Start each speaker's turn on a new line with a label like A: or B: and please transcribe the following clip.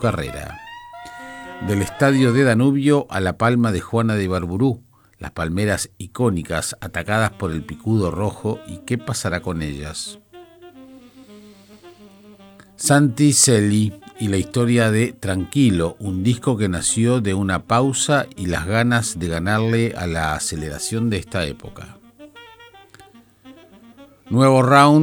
A: carrera. Del estadio de Danubio a la palma de Juana de Ibarburú, las palmeras icónicas atacadas por el picudo rojo y qué pasará con ellas. Santi Celi y la historia de Tranquilo, un disco que nació de una pausa y las ganas de ganarle a la aceleración de esta época. Nuevo Round